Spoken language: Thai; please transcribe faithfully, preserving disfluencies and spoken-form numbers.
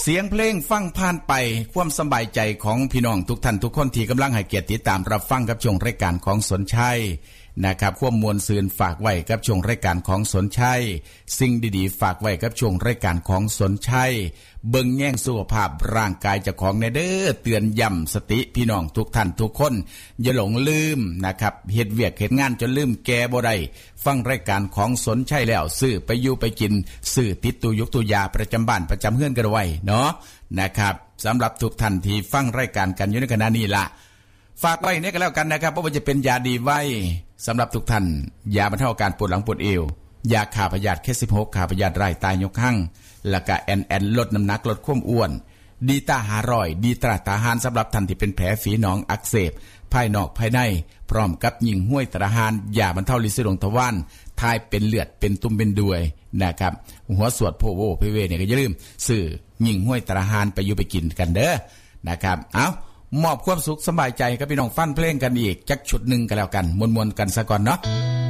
สียงเพลงฟังผ่านไปความสบายใจของพี่น้องทุกท่านทุกคนที่กำลังให้เกียรติติดตามรับฟังกับช่วงรายการของสนชัยนะครับความมวลซืนฝากไว้กับช่วงรายการของสนชัยสิ่งดีๆฝากไว้กับช่วงรายการของสนชัยเบิ่งแย่งสุขภาพร่างกายเจ้าของแน่เด้อเตือนย้ำสติพี่น้องทุกท่านทุกคนอย่าหลงลืมนะครับเฮ็ดเวียกเฮ็ดงานจนลืมแก่บ่ได้ฟังรายการของสนชัยแล้วซื้อไปอยู่ไปกินซื้อติดตู้ยกตู้ยาประจำบ้านประจำเฮือนกันไว้เนาะนะครับสำหรับทุกท่านที่ฟังรายการกันอยู่ในขณะนี้ล่ะฝากไว้นี่ก็แล้วกันนะครับเพราะว่าจะเป็นยาดีไว้สำหรับทุกท่านยาบรรเทาอาการปวดหลังปวดเอวยาฆ่าพยาธิเคสิบหกฆ่าพยาธิไร้ตายยกหั่งแล้วก็แอนแอนลดน้ำหนักลดความอ้วนดีตาหารอยดีตราตาหารสำหรับท่านที่เป็นแผลฝีหนองอักเสบภายนอกภายในพร้อมกับยิงห้วยตราหารยาบรรเทาลินสีดวงทวารทายเป็นเลือดเป็นตุ่มเป็นด้วยนะครับหัวสวดโพโวเพเวเนี่ยก็อย่าลืมซื้อยิงห้วยตราหารไปอยู่ไปกินกันเด้อนะครับเอามอบความสุขสบายใจกับพี่น้องฟังเพลงกันอีกจักชุดหนึ่งกันแล้วกันมวนๆกันซะก่อนเนาะ